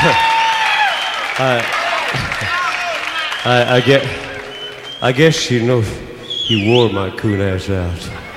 I guess, you know, he wore my coon ass out.